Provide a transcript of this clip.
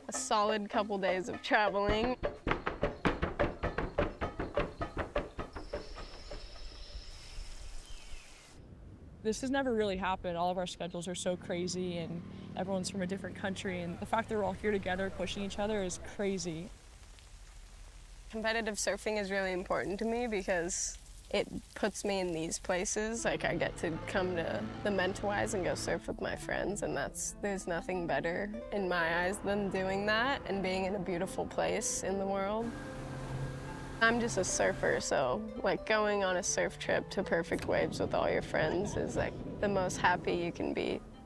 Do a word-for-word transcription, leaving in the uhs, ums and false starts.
a solid couple days of traveling. This has never really happened. All of our schedules are so crazy and everyone's from a different country, and the fact that we're all here together pushing each other is crazy. Competitive surfing is really important to me because it puts me in these places. Like, I get to come to the Mentawais and go surf with my friends, and that's, there's nothing better in my eyes than doing that and being in a beautiful place in the world. I'm just a surfer, so like going on a surf trip to perfect waves with all your friends is like the most happy you can be.